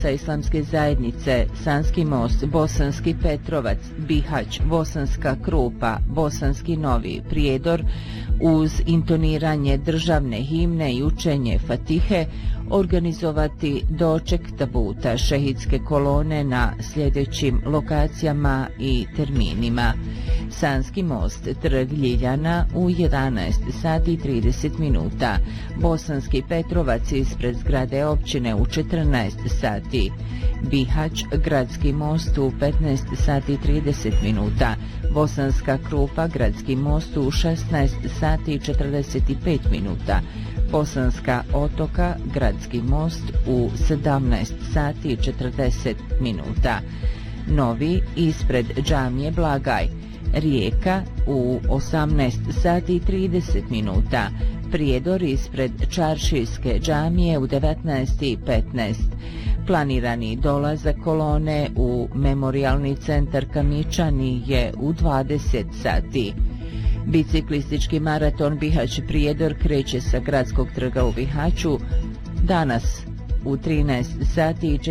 Islamske zajednice, Sanski most, Bosanski Petrovac, Bihać, Bosanska Krupa, Bosanski Novi Prijedor uz intoniranje državne himne i učenje Fatihe organizovati doček tabuta šehidske kolone na sljedećim lokacijama i terminima. Sanski most, Trg Ljiljana u 11 sati i 30 minuta, Bosanski Petrovac ispred zgrade općine u 14 sati, Bihać, Gradski most u 15 sati i 30 minuta, Bosanska Krupa, Gradski most u 16 sati i 45 minuta, Bosanska Otoka, Gradski most u 17 sati i 40 minuta, Novi ispred džamije Blagaj, Rijeka u 18 sati i 30 minuta, Prijedor ispred Čaršijske džamije u 19:15. Planirani dolazak kolone u Memorijalni centar Kamičani je u 20 sati. Biciklistički maraton Bihać Prijedor kreće sa Gradskog trga u Bihaću danas u 13 sati i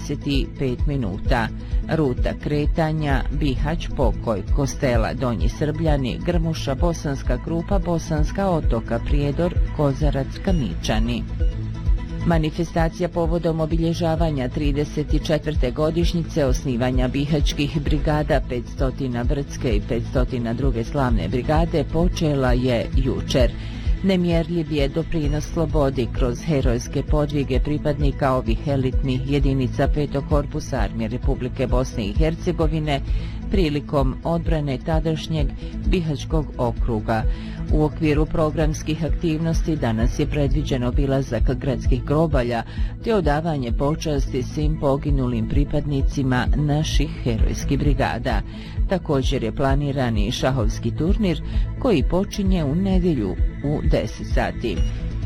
45 minuta. Ruta kretanja Bihać, Pokoj, Kostela, Donji Srbljani, Grmuša, Bosanska Krupa, Bosanska Otoka, Prijedor, Kozarac, Kamičani. Manifestacija povodom obilježavanja 34. godišnjice osnivanja bihaćkih brigada 500 Brdske i 500 druge slavne brigade počela je jučer. Nemjerljiv je doprinos slobodi kroz herojske podvige pripadnika ovih elitnih jedinica 5. korpusa Armije Republike Bosne i Hercegovine prilikom odbrane tadašnjeg Bihaćkog okruga. U okviru programskih aktivnosti danas je predviđen obilazak gradskih grobalja te odavanje počasti svim poginulim pripadnicima naših herojskih brigada. Također je planiran i šahovski turnir koji počinje u nedjelju u 10 sati.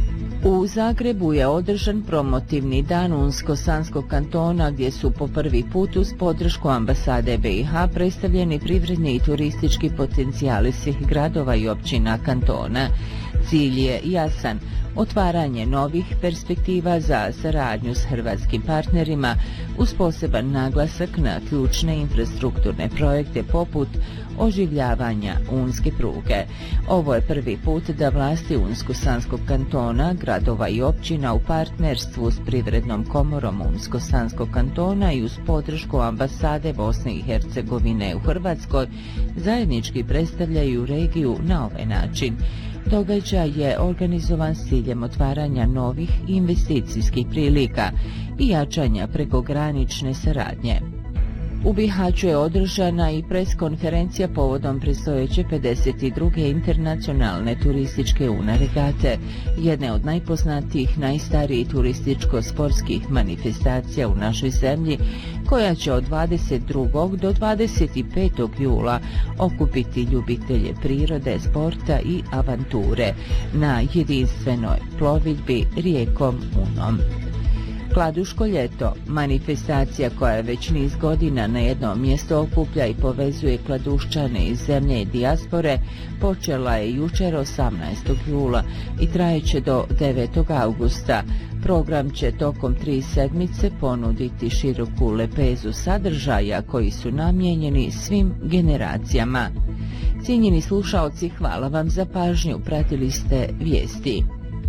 U Zagrebu je održan promotivni dan Unsko-Sanskog kantona gdje su po prvi put uz podršku ambasade BiH predstavljeni privredni i turistički potencijali svih gradova i općina kantona. Cilj je jasan, otvaranje novih perspektiva za saradnju s hrvatskim partnerima uz poseban naglasak na ključne infrastrukturne projekte poput oživljavanja Unske pruge. Ovo je prvi put da vlasti Unsko-Sanskog kantona, gradova i općina u partnerstvu s Privrednom komorom Unsko-Sanskog kantona i uz podršku ambasade Bosne i Hercegovine u Hrvatskoj zajednički predstavljaju regiju na ovaj način. Događaj je organizovan s ciljem otvaranja novih investicijskih prilika i jačanja prekogranične saradnje. U Bihaću je održana i preskonferencija povodom predstojeće 52. internacionalne turističke UNA regate, jedne od najpoznatijih, najstarijih turističko-sportskih manifestacija u našoj zemlji, koja će od 22. do 25. jula okupiti ljubitelje prirode, sporta i avanture na jedinstvenoj plovidbi rijekom Unom. Kladuško ljeto, manifestacija koja već niz godina na jednom mjestu okuplja i povezuje kladuščane iz zemlje i dijaspore, počela je jučer 18. jula i trajeće do 9. augusta. Program će tokom 3 sedmice ponuditi široku lepezu sadržaja koji su namijenjeni svim generacijama. Cijenjeni slušaoci, hvala vam za pažnju, pratili ste vijesti.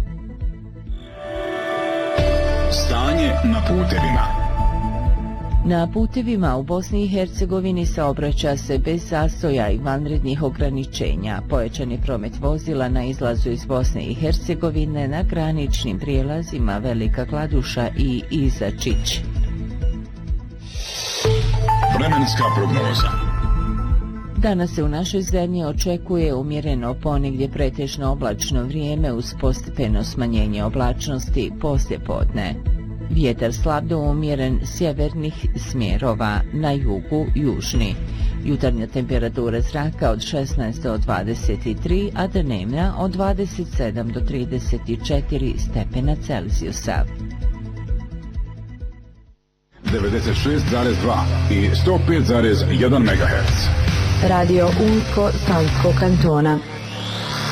Stanje na putevima. Na putevima u Bosni i Hercegovini saobraća se bez zastoja i vanrednih ograničenja. Pojačan je promet vozila na izlazu iz Bosne i Hercegovine na graničnim prijelazima Velika Kladuša i Izačić. Vremenska prognoza. Danas se u našoj zemlji očekuje umjereno, ponegdje pretežno oblačno vrijeme uz postepeno smanjenje oblačnosti poslijepodne. Vjetar slab do umjeren sjevernih smjerova, na jugu južni. Jutarnja temperatura zraka od 16 do 23, a dnevna od 27 do 34 stepena Celzijusa. 96,2 i 105,1 MHz. Radio Unsko-Sanskog kantona.